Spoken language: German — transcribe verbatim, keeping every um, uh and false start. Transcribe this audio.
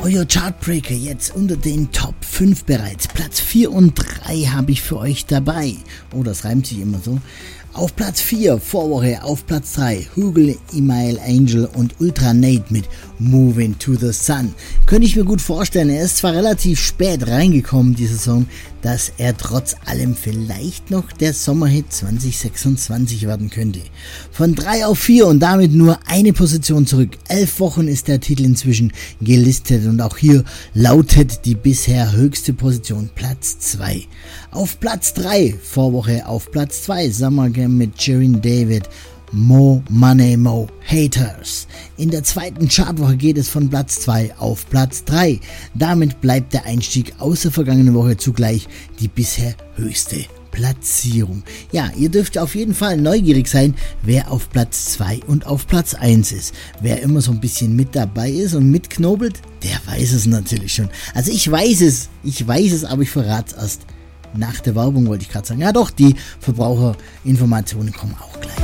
euer Chartbreaker jetzt unter den Top fünf bereits. Platz vier und drei habe ich für euch dabei. Oh, das reimt sich immer so. Auf Platz vier, Vorwoche, auf Platz drei, Hugel, Email Angel und Ultra Nate mit Moving to the Sun. Könnte ich mir gut vorstellen, er ist zwar relativ spät reingekommen, dieser Song, dass er trotz allem vielleicht noch der Sommerhit zwanzig sechsundzwanzig werden könnte. Von drei auf vier und damit nur eine Position zurück. Elf Wochen ist der Titel inzwischen gelistet und auch hier lautet die bisher höchste Position Platz zwei. Auf Platz drei, Vorwoche auf Platz zwei, Summer Game mit Shirin David, Mo Money Mo Haters. In der zweiten Chartwoche geht es von Platz zwei auf Platz drei. Damit bleibt der Einstieg aus der vergangenen Woche zugleich die bisher höchste Platzierung. Ja, ihr dürft auf jeden Fall neugierig sein, wer auf Platz zwei und auf Platz eins ist. Wer immer so ein bisschen mit dabei ist und mitknobelt, der weiß es natürlich schon. Also ich weiß es, ich weiß es, aber ich verrate es erst nach der Werbung, wollte ich gerade sagen. Ja doch, die Verbraucherinformationen kommen auch gleich.